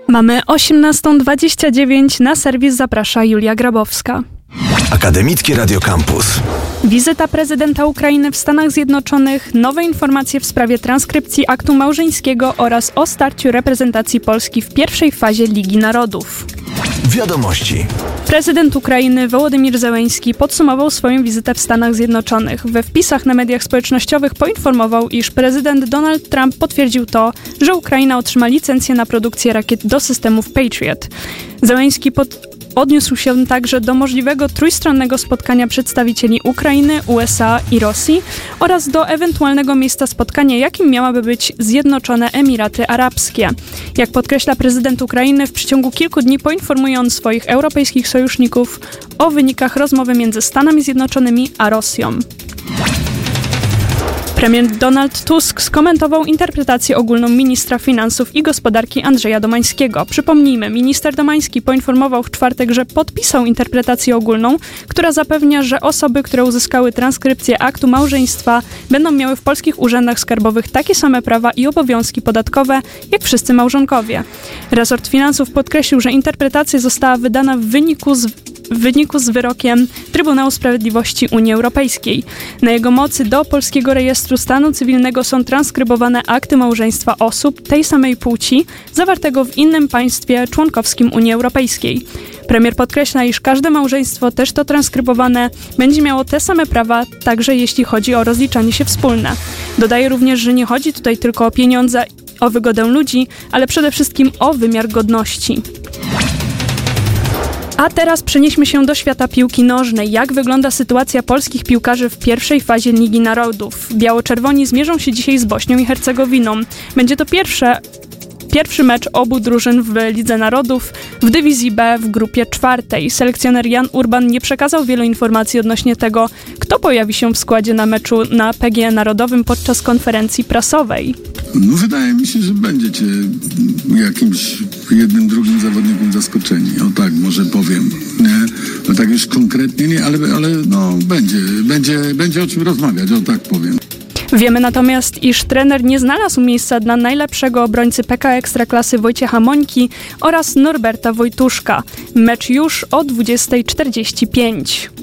Mamy 18:29, na serwis zaprasza Julia Grabowska. Akademickie Radio Campus. Wizyta prezydenta Ukrainy w Stanach Zjednoczonych, nowe informacje w sprawie transkrypcji aktu małżeńskiego oraz o starciu reprezentacji Polski w pierwszej fazie Ligi Narodów. Wiadomości. Prezydent Ukrainy Wołodymyr Zełenski podsumował swoją wizytę w Stanach Zjednoczonych. We wpisach na mediach społecznościowych poinformował, iż prezydent Donald Trump potwierdził to, że Ukraina otrzyma licencję na produkcję rakiet do systemów Patriot. Zełenski odniósł się także do możliwego trójstronnego spotkania przedstawicieli Ukrainy, USA i Rosji oraz do ewentualnego miejsca spotkania, jakim miałaby być Zjednoczone Emiraty Arabskie. Jak podkreśla prezydent Ukrainy, w przeciągu kilku dni poinformuje on swoich europejskich sojuszników o wynikach rozmowy między Stanami Zjednoczonymi a Rosją. Premier Donald Tusk skomentował interpretację ogólną ministra finansów i gospodarki Andrzeja Domańskiego. Przypomnijmy, minister Domański poinformował w czwartek, że podpisał interpretację ogólną, która zapewnia, że osoby, które uzyskały transkrypcję aktu małżeństwa, będą miały w polskich urzędach skarbowych takie same prawa i obowiązki podatkowe, jak wszyscy małżonkowie. Resort Finansów podkreślił, że interpretacja została wydana w wyniku z wyrokiem Trybunału Sprawiedliwości Unii Europejskiej. Na jego mocy do polskiego rejestru stanu cywilnego są transkrybowane akty małżeństwa osób tej samej płci zawartego w innym państwie członkowskim Unii Europejskiej. Premier podkreśla, iż każde małżeństwo, też to transkrybowane, będzie miało te same prawa, także jeśli chodzi o rozliczanie się wspólne. Dodaje również, że nie chodzi tutaj tylko o pieniądze, o wygodę ludzi, ale przede wszystkim o wymiar godności. A teraz przenieśmy się do świata piłki nożnej. Jak wygląda sytuacja polskich piłkarzy w pierwszej fazie Ligi Narodów? Biało-czerwoni zmierzą się dzisiaj z Bośnią i Hercegowiną. Będzie to pierwszy mecz obu drużyn w Lidze Narodów w dywizji B w grupie czwartej. Selekcjoner Jan Urban nie przekazał wielu informacji odnośnie tego, kto pojawi się w składzie na meczu na PGE Narodowym podczas konferencji prasowej. No, wydaje mi się, że będziecie jakimś jednym, drugim zawodnikiem zaskoczeni. O tak, może powiem. Nie? No tak już konkretnie nie, ale no będzie o czym rozmawiać, o tak powiem. Wiemy natomiast, iż trener nie znalazł miejsca dla najlepszego obrońcy PK Ekstraklasy Wojciecha Mońki oraz Norberta Wojtuszka. Mecz już o 20:45.